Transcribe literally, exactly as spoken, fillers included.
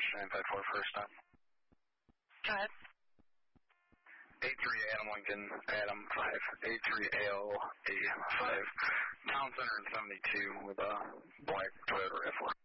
nine five four first time. Go ahead. eight three Adam Lincoln, Adam five, eight three A L A five, Town Center in seventy-two with a black Toyota RAV four.